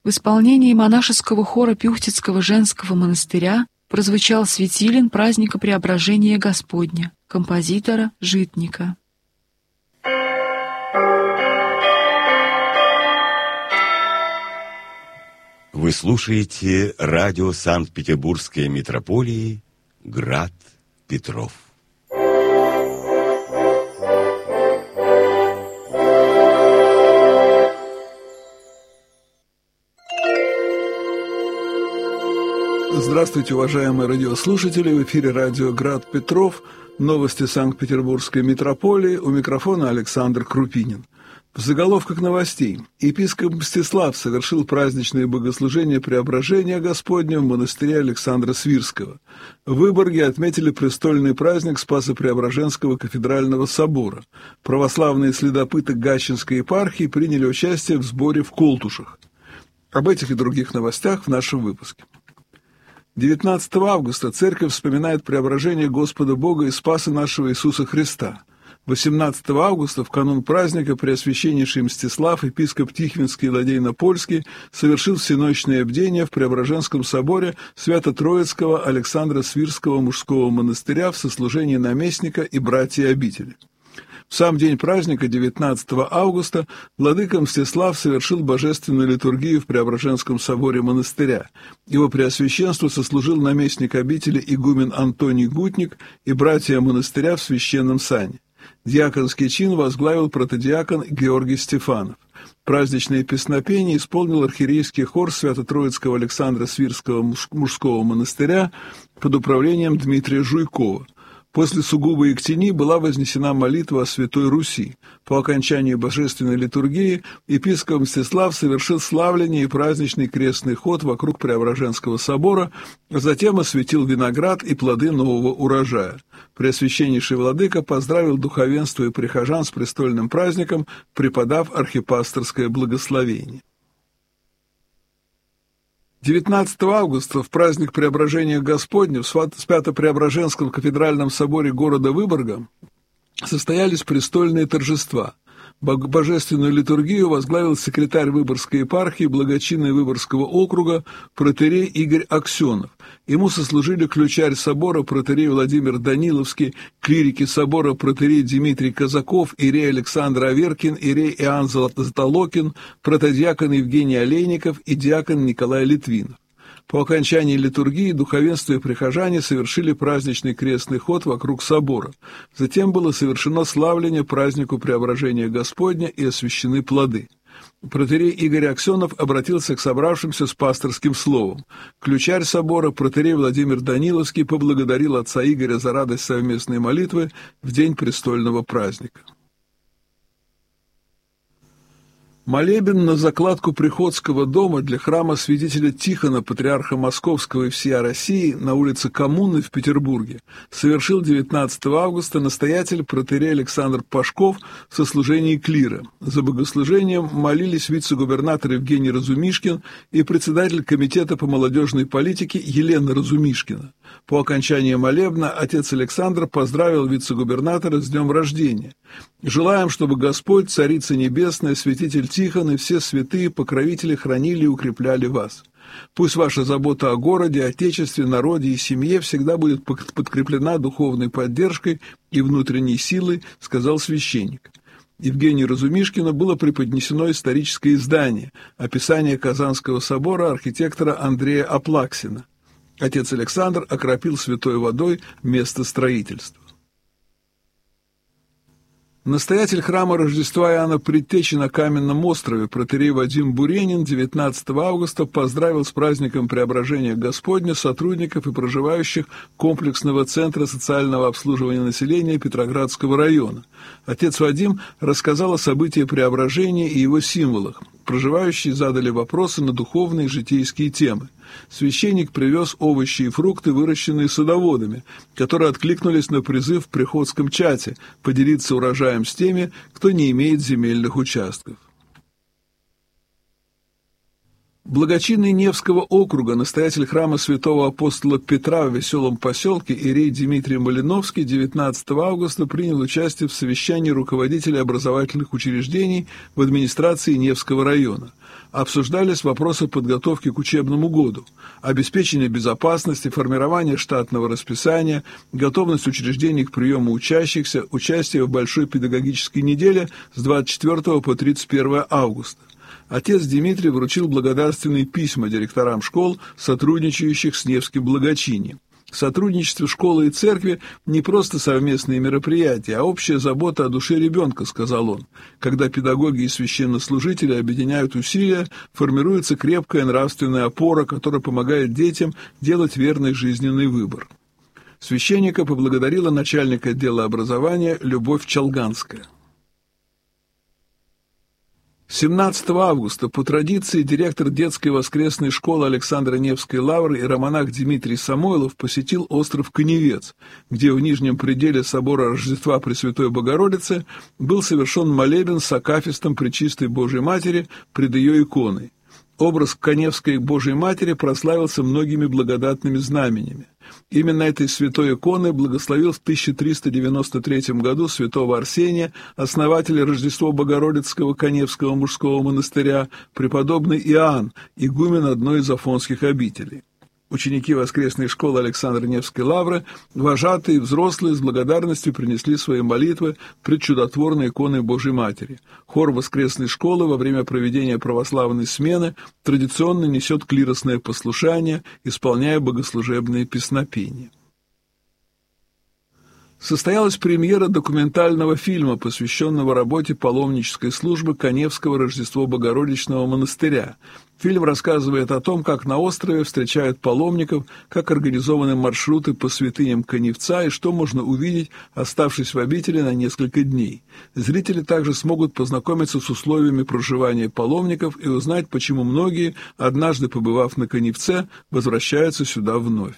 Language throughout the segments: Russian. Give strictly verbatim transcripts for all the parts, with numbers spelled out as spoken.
В исполнении монашеского хора Пюхтицкого женского монастыря прозвучал светилен праздника Преображения Господня, композитора Житника. Вы слушаете радио Санкт-Петербургской митрополии «Град Петров». Здравствуйте, уважаемые радиослушатели! В эфире радио «Град Петров», новости Санкт-Петербургской митрополии, у микрофона Александр Крупинин. В заголовках новостей. Епископ Мстислав совершил праздничное богослужение Преображения Господня в монастыре Александра Свирского. В Выборге отметили престольный праздник Спасо-Преображенского кафедрального собора. Православные следопыты Гатчинской епархии приняли участие в сборе в Колтушах. Об этих и других новостях в нашем выпуске. девятнадцатого августа Церковь вспоминает преображение Господа Бога и Спаса нашего Иисуса Христа. восемнадцатого августа, в канун праздника, Преосвященнейший Мстислав, епископ Тихвинский и Ладейно-Польский, совершил всеночное бдение в Преображенском соборе Свято-Троицкого Александра Свирского мужского монастыря в сослужении наместника и братья обители. В сам день праздника, девятнадцатого августа, владыка Мстислав совершил божественную литургию в Преображенском соборе монастыря. Его преосвященству сослужил наместник обители игумен Антоний Гутник и братья монастыря в священном сане. Диаконский чин возглавил протодиакон Георгий Стефанов. Праздничное песнопение исполнил архиерейский хор Свято-Троицкого Александра Свирского мужского монастыря под управлением Дмитрия Жуйкова. После сугубой ектении была вознесена молитва о Святой Руси. По окончании божественной литургии епископ Мстислав совершил славление и праздничный крестный ход вокруг Преображенского собора, а затем осветил виноград и плоды нового урожая. Преосвященнейший владыка поздравил духовенство и прихожан с престольным праздником, преподав архипасторское благословение. девятнадцатого августа в праздник Преображения Господня в Свято-Преображенском кафедральном соборе города Выборга состоялись престольные торжества. Божественную литургию возглавил секретарь Выборгской епархии благочинный Выборгского округа протоиерей Игорь Аксенов. Ему сослужили ключарь собора протоиерей Владимир Даниловский, клирики собора протоиерей Дмитрий Казаков, иерей Александр Аверкин, иерей Иоанн Златолокин, протодиакон Евгений Олейников и диакон Николай Литвинов. По окончании литургии духовенство и прихожане совершили праздничный крестный ход вокруг собора. Затем было совершено славление празднику Преображения Господня и освящены плоды. Протоиерей Игорь Аксенов обратился к собравшимся с пасторским словом. Ключарь собора, протоиерей Владимир Даниловский, поблагодарил отца Игоря за радость совместной молитвы в день престольного праздника. Молебен на закладку Приходского дома для храма святителя Тихона, патриарха Московского и всея России, на улице Коммуны в Петербурге, совершил девятнадцатого августа настоятель протоиерей Александр Пашков в сослужении клира. За богослужением молились вице-губернатор Евгений Разумишкин и председатель комитета по молодежной политике Елена Разумишкина. По окончании молебна отец Александр поздравил вице-губернатора с днем рождения. «Желаем, чтобы Господь, Царица Небесная, святитель Тихон и все святые покровители хранили и укрепляли вас. Пусть ваша забота о городе, отечестве, народе и семье всегда будет подкреплена духовной поддержкой и внутренней силой», — сказал священник. Евгению Разумишкину было преподнесено историческое издание «Описание Казанского собора» архитектора Андрея Аплаксина. Отец Александр окропил святой водой место строительства. Настоятель храма Рождества Иоанна Предтечи на Каменном острове протоиерей Вадим Буренин девятнадцатого августа поздравил с праздником Преображения Господня сотрудников и проживающих комплексного центра социального обслуживания населения Петроградского района. Отец Вадим рассказал о событии Преображения и его символах. Проживающие задали вопросы на духовные и житейские темы. Священник привез овощи и фрукты, выращенные садоводами, которые откликнулись на призыв в приходском чате поделиться урожаем с теми, кто не имеет земельных участков. Благочинный Невского округа, настоятель храма святого апостола Петра в Веселом поселке иерей Дмитрий Малиновский девятнадцатого августа принял участие в совещании руководителей образовательных учреждений в администрации Невского района. Обсуждались вопросы подготовки к учебному году, обеспечение безопасности, формирование штатного расписания, готовность учреждений к приему учащихся, участие в Большой педагогической неделе с двадцать четвёртого по тридцать первое августа. Отец Дмитрий вручил благодарственные письма директорам школ, сотрудничающих с Невским благочинием. Сотрудничество школы и церкви – не просто совместные мероприятия, а общая забота о душе ребенка, сказал он. Когда педагоги и священнослужители объединяют усилия, формируется крепкая нравственная опора, которая помогает детям делать верный жизненный выбор. Священника поблагодарила начальник отдела образования Любовь Чалганская. семнадцатого августа по традиции директор детской воскресной школы Александра Невской лавры и романах Дмитрий Самойлов посетил остров Каневец, где в нижнем пределе собора Рождества Пресвятой Богородицы был совершен молебен с акафистом Пречистой Божией Матери пред ее иконой. Образ Каневской Божией Матери прославился многими благодатными знаменями. Именно этой святой иконы благословил в тысяча триста девяносто третьем году святого Арсения, основателя Рождества Богородицкого Каневского мужского монастыря, преподобный Иоанн, игумен одной из афонских обителей. Ученики воскресной школы Александра Невской лавры, вожатые и взрослые, с благодарностью принесли свои молитвы пред чудотворной иконой Божией Матери. Хор воскресной школы во время проведения православной смены традиционно несет клиросное послушание, исполняя богослужебные песнопения. Состоялась премьера документального фильма, посвященного работе паломнической службы Каневского Рождества Богородичного монастыря. Фильм рассказывает о том, как на острове встречают паломников, как организованы маршруты по святыням Каневца и что можно увидеть, оставшись в обители на несколько дней. Зрители также смогут познакомиться с условиями проживания паломников и узнать, почему многие, однажды побывав на Каневце, возвращаются сюда вновь.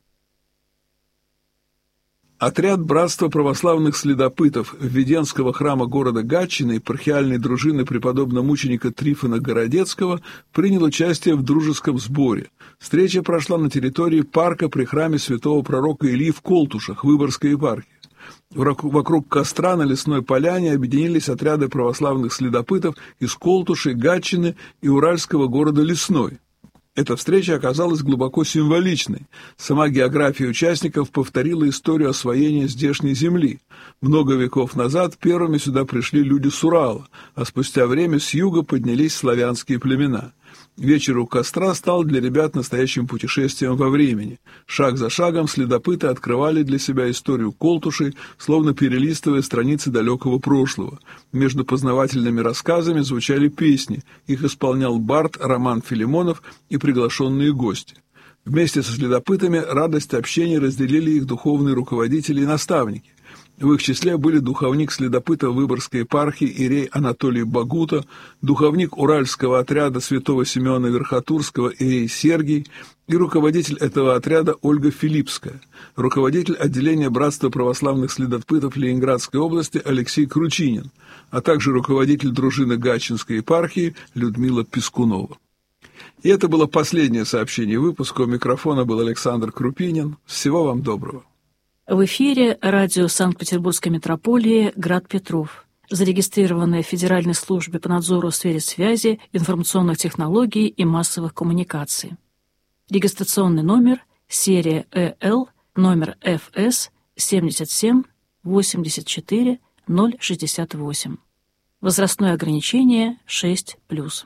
Отряд Братства православных следопытов Введенского храма города Гатчины и епархиальной дружины преподобно-мученика Трифона Городецкого принял участие в дружеском сборе. Встреча прошла на территории парка при храме святого пророка Илии в Колтушах, Выборгской епархии. Вокруг костра на лесной поляне объединились отряды православных следопытов из Колтуши, Гатчины и уральского города Лесной. Эта встреча оказалась глубоко символичной. Сама география участников повторила историю освоения здешней земли. Много веков назад первыми сюда пришли люди с Урала, а спустя время с юга поднялись славянские племена. Вечер у костра стал для ребят настоящим путешествием во времени. Шаг за шагом следопыты открывали для себя историю Колтушей, словно перелистывая страницы далекого прошлого. Между познавательными рассказами звучали песни. Их исполнял бард Роман Филимонов и приглашенные гости. Вместе со следопытами радость общения разделили их духовные руководители и наставники. В их числе были духовник следопыта Выборгской епархии иерей Анатолий Багута, духовник уральского отряда святого Симеона Верхотурского иерей Сергий и руководитель этого отряда Ольга Филиппская, руководитель отделения Братства православных следопытов Ленинградской области Алексей Кручинин, а также руководитель дружины Гатчинской епархии Людмила Пискунова. И это было последнее сообщение выпуска. У микрофона был Александр Крупинин. Всего вам доброго. В эфире радио Санкт-Петербургской метрополии «Град Петров», зарегистрированное в Федеральной службе по надзору в сфере связи, информационных технологий и массовых коммуникаций. Регистрационный номер, серия Э Л, номер Ф С семьдесят семь восемьдесят четыре ноль шестьдесят восемь. Возрастное ограничение шесть плюс.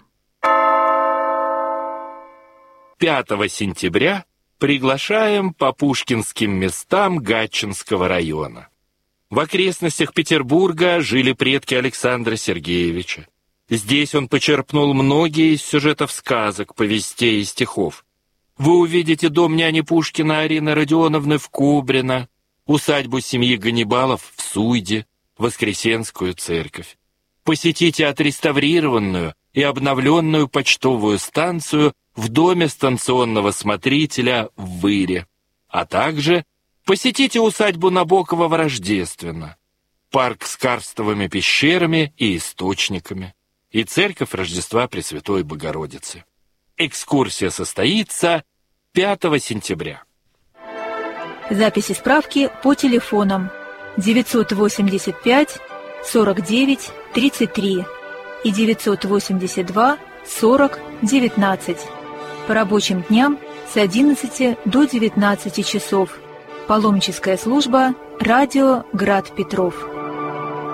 пятого сентября приглашаем по пушкинским местам Гатчинского района. В окрестностях Петербурга жили предки Александра Сергеевича. Здесь он почерпнул многие из сюжетов сказок, повестей и стихов. Вы увидите дом няни Пушкина Арины Родионовны в Кубрино, усадьбу семьи Ганнибалов в Суйде, Воскресенскую церковь. Посетите отреставрированную и обновленную почтовую станцию в доме станционного смотрителя в Выре, а также посетите усадьбу Набокова в Рождественно, парк с карстовыми пещерами и источниками и церковь Рождества Пресвятой Богородицы. Экскурсия состоится пятого сентября. Записи справки по телефонам девятьсот восемьдесят пять сорок девять тридцать три и девятьсот восемьдесят два сорок девятнадцать. По рабочим дням с одиннадцати до девятнадцати часов. Паломническая служба «Радио Град Петров».